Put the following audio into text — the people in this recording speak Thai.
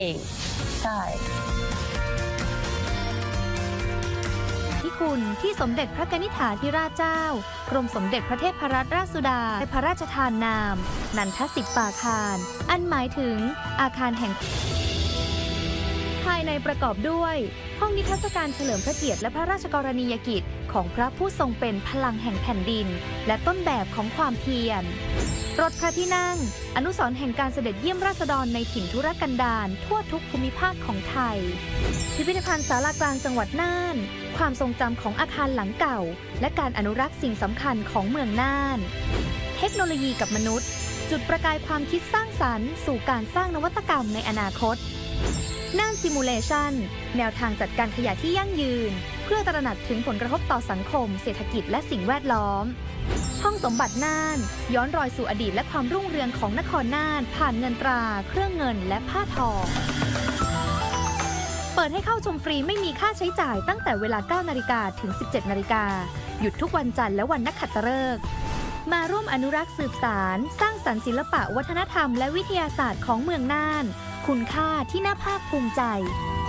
เองใช่ที่คุณที่สมเด็จพระกนิษฐาธิราชเจ้ากรมสมเด็จพระเทพรัตนราชสุดาได้พระราชทานนามนันทสิทธิปาคารอันหมายถึงอาคารแห่งภายในประกอบด้วยห้องนิทรรศการเฉลิมพระเกียรติและพระราชกรณียกิจของพระผู้ทรงเป็นพลังแห่งแผ่นดินและต้นแบบของความเพียรรถพระที่นั่งอนุสรณ์แห่งการเสด็จเยี่ยมราษฎรในถิ่นทุรกันดารทั่วทุกภูมิภาคของไทยพิพิธภัณฑ์ศาลากลางจังหวัดน่านความทรงจำของอาคารหลังเก่าและการอนุรักษ์สิ่งสำคัญของเมืองน่านเทคโนโลยีกับมนุษย์จุดประกายความคิดสร้างสรรค์สู่การสร้างนวัตกรรมในอนาคตน่านซิมูเลชันแนวทางจัดการขยะที่ยั่งยืนเพื่อตระหนักถึงผลกระทบต่อสังคมเศรษฐกิจและสิ่งแวดล้อมห้องสมบัติน่านย้อนรอยสู่อดีตและความรุ่งเรืองของนครน่านผ่านเงินตราเครื่องเงินและผ้าทองเปิดให้เข้าชมฟรีไม่มีค่าใช้จ่ายตั้งแต่เวลา 9 นาฬิกาถึง 17 นาฬิกาหยุดทุกวันจันทร์และวันนักขัตฤกษ์มาร่วมอนุรักษ์สืบสานสร้างสรรค์ศิลปะวัฒนธรรมและวิทยาศาสตร์ของเมืองน่านคุณค่าที่น่าภาคภูมิใจ